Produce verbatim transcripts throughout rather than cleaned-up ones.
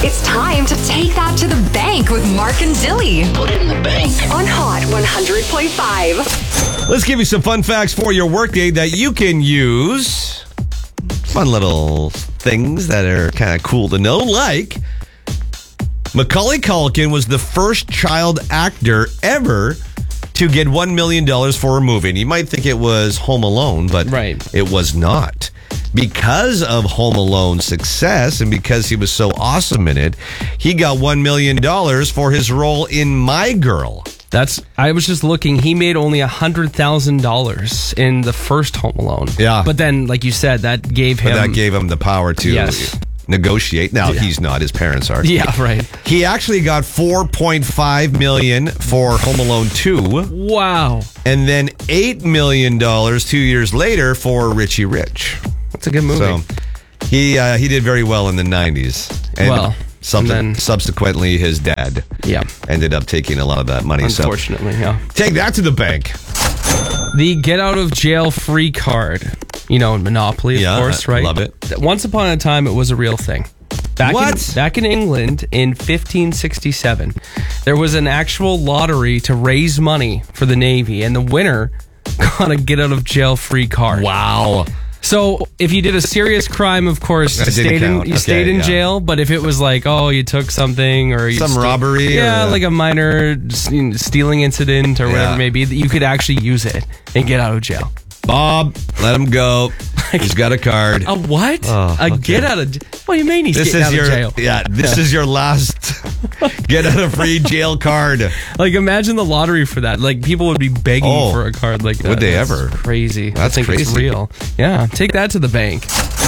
It's time to take that to the bank with Mark and Dilly. Put it in the bank. On Hot one hundred point five. Let's give you some fun facts for your workday that you can use. Fun little things that are kind of cool to know, like Macaulay Culkin was the first child actor ever to get one million dollars for a movie. And you might think it was Home Alone, but right. It was not. Because of Home Alone's success and because he was so awesome in it, he got one million dollars for his role in My Girl. That's. I was just looking. He made only one hundred thousand dollars in the first Home Alone. Yeah. But then, like you said, that gave him... But that gave him the power to yes. negotiate. Now, yeah. he's not. His parents are. Yeah, right. He actually got four point five million dollars for Home Alone two. Wow. And then eight million dollars two years later for Richie Rich. That's a good movie. So he uh, he did very well in the nineties. And well, sub- and then, subsequently his dad yeah. ended up taking a lot of that money. Unfortunately, so yeah. Take that to the bank. The get out of jail free card. You know, Monopoly, of yeah, course, I right? Love it. Once upon a time, it was a real thing. Back what? In, back in England in fifteen sixty-seven, there was an actual lottery to raise money for the Navy, and the winner got a get out of jail free card. Wow. So if you did a serious crime, of course, you stayed in, you okay, stayed in yeah. jail. But if it was like, oh, you took something or you some st- robbery, yeah, or, like a minor stealing incident or whatever yeah. it may be, you could actually use it and get out of jail. Bob, let him go. He's got a card. A what? Oh, a okay. get out of jail? What do you mean he's This getting is out your of jail? yeah. This is your last get out of free jail card. Like, imagine the lottery for that. Like, people would be begging Oh, for a card like that. would they That's ever? Crazy. That's I think crazy. it's real. Yeah, take that to the bank.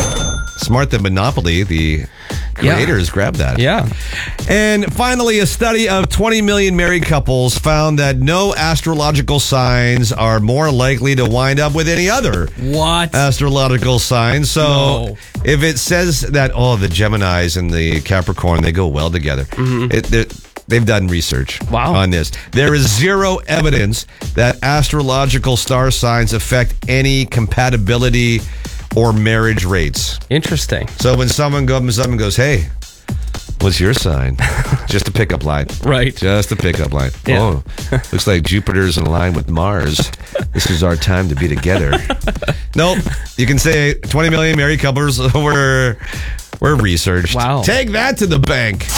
Smart that Monopoly, the creators, yeah. grabbed that. Yeah. And finally, a study of twenty million married couples found that no astrological signs are more likely to wind up with any other What? astrological signs. So No. if it says that, oh, the Geminis and the Capricorn, they go well together, Mm-hmm. it, they're- they've done research Wow. on this. There is zero evidence that astrological star signs affect any compatibility or marriage rates. Interesting. So when someone comes up and goes, hey, what's your sign? Just a pickup line. Right. Just a pickup line. Yeah. Oh, looks like Jupiter's in line with Mars. This is our time to be together. Nope. You can say twenty million married couples were, were researched. Wow. Take that to the bank.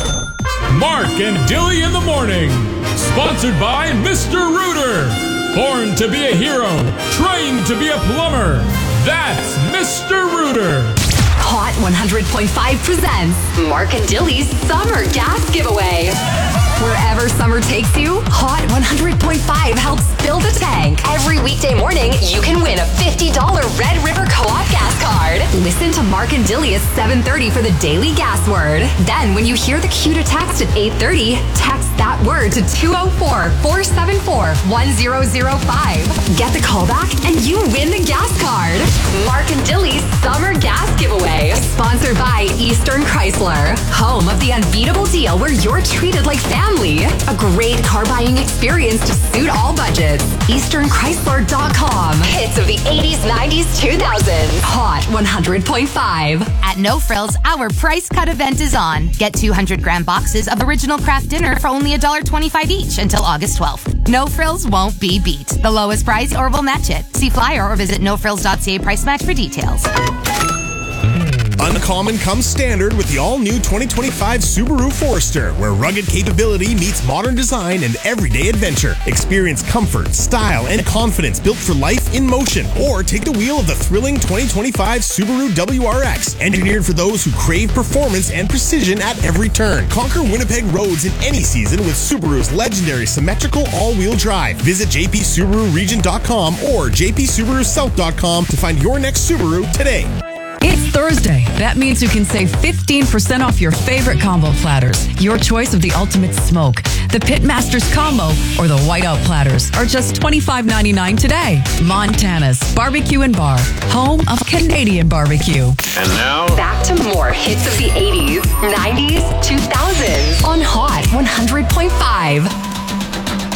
Mark and Dilly in the morning. Sponsored by Mister Rooter. Born to be a hero. Trained to be a plumber. That's Mister Rooter. Hot one hundred point five presents Mark and Dilly's Summer Gas Giveaway. Wherever summer takes you, Hot one hundred point five helps fill the tank. Every weekday morning, you can win a fifty dollars Red River Co-op gas card. Listen to Mark and Dilly at seven thirty for the daily gas word. Then, when you hear the cue to text at eight thirty, text that word to two oh four, four seven four, one oh oh five. Get the call back and you win the gas card. Mark and Dilly's Summer Gas Giveaway. Sponsored by Eastern Chrysler. Home of the unbeatable deal where you're treated like family. A great car buying experience to suit all budgets. Eastern Chrysler dot com. Hits of the eighties, nineties, two thousands. Hot one hundred point five. At No Frills, our price cut event is on. Get two hundred gram boxes of original craft dinner for only one dollar twenty-five each until August twelfth. No Frills won't be beat. The lowest price or we'll match it. See flyer or visit no frills dot c a price match for details. Uncommon comes standard with the all-new twenty twenty-five Subaru Forester, where rugged capability meets modern design and everyday adventure. Experience comfort, style, and confidence built for life in motion. Or take the wheel of the thrilling twenty twenty-five Subaru W R X, engineered for those who crave performance and precision at every turn. Conquer Winnipeg roads in any season with Subaru's legendary symmetrical all-wheel drive. Visit j p subaru region dot com or j p subaru south dot com to find your next Subaru today. It's Thursday. That means you can save fifteen percent off your favorite combo platters. Your choice of the ultimate smoke, the Pitmasters Combo, or the Whiteout platters are just twenty-five ninety-nine today. Montana's Barbecue and Bar, home of Canadian barbecue. And now, back to more hits of the eighties, nineties, two thousands on Hot one hundred point five.